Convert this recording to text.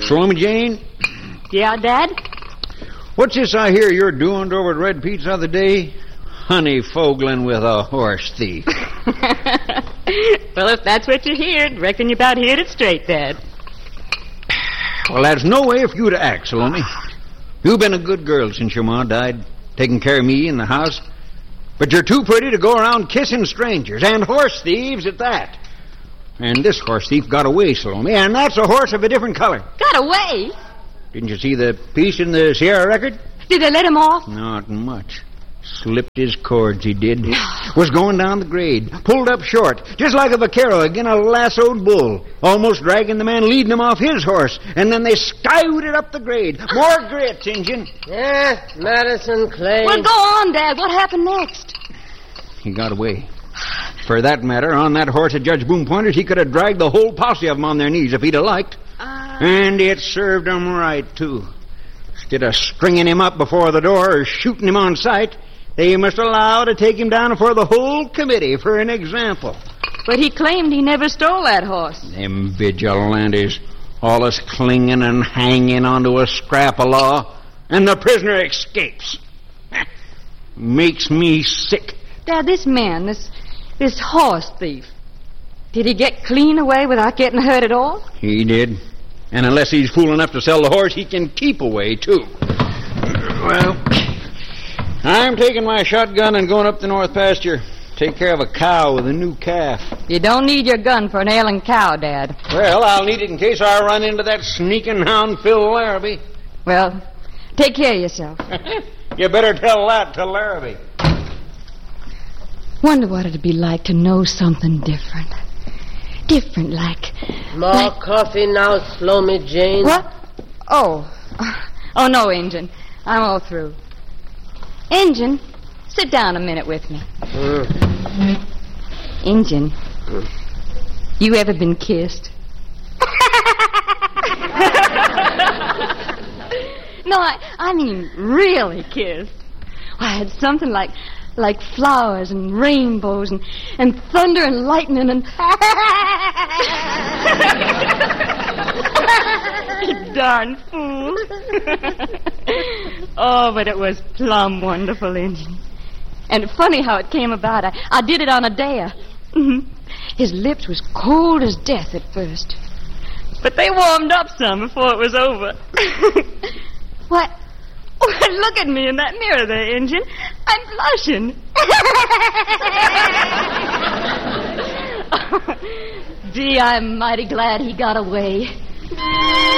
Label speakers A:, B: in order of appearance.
A: Salome Jane?
B: Yeah, Dad?
A: What's this I hear you're doing over at Red Pete's the other day? Honey fogling with a horse thief.
B: Well, if that's what you heard, reckon you about heard it straight, Dad.
A: Well, that's no way for you to act, Salome. You've been a good girl since your ma died, taking care of me in the house. But you're too pretty to go around kissing strangers, and horse thieves at that. And this horse thief got away, Salome, and that's a horse of a different color.
B: Got away?
A: Didn't you see the piece in the Sierra Record?
B: Did they let him off?
A: Not much. Slipped his cords, he did. Was going down the grade. Pulled up short, just like a vaquero again a lassoed bull. Almost dragging the man leading him off his horse. And then they skywooted up the grade. More grits, Injun.
C: Yeah, Madison Clay.
B: Well, go on, Dad. What happened next?
A: He got away. For that matter, on that horse at Judge Boone Pointer's, he could have dragged the whole posse of them on their knees if he'd have liked. And it served him right, too. Instead of stringing him up before the door or shooting him on sight, they must allow to take him down before the whole committee for an example.
B: But he claimed he never stole that horse.
A: Them vigilantes, all us clinging and hanging onto a scrap of law, and the prisoner escapes. Makes me sick.
B: Dad, this man, this horse thief, did he get clean away without getting hurt at all?
A: He did. And unless he's fool enough to sell the horse, he can keep away, too. Well, I'm taking my shotgun and going up the north pasture. Take care of a cow with a new calf.
B: You don't need your gun for an ailing cow, Dad.
A: Well, I'll need it in case I run into that sneaking hound Phil Larrabee.
B: Well, take care of yourself.
A: You better tell that to Larrabee.
B: Wonder what it'd be like to know something different. Different, like...
C: More coffee now, Salome Jane.
B: What? Oh. Oh, no, Injun. I'm all through. Injun, sit down a minute with me. Injun, you ever been kissed? No, I mean really kissed. I had something like flowers and rainbows and thunder and lightning and... You darn fool. Oh, but it was plumb wonderful, Injun. And funny how it came about. I did it on a dare. His lips was cold as death at first. But they warmed up some before it was over. What? Oh, look at me in that mirror there, Injun. I'm blushing. Gee, I'm mighty glad he got away.